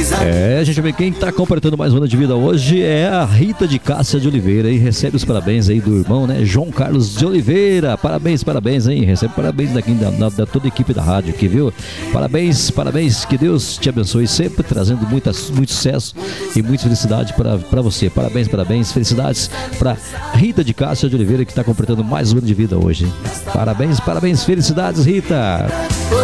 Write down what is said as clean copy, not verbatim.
Gente, quem tá completando mais um ano de vida hoje é a Rita de Cássia de Oliveira, e recebe os parabéns aí do irmão, né, João Carlos de Oliveira. Parabéns, hein? Recebe parabéns daqui da toda a equipe da rádio aqui, viu? Parabéns, que Deus te abençoe sempre, trazendo muito sucesso e muita felicidade para você. Parabéns, felicidades para Rita de Cássia de Oliveira, que tá completando mais um ano de vida hoje. Parabéns, felicidades, Rita.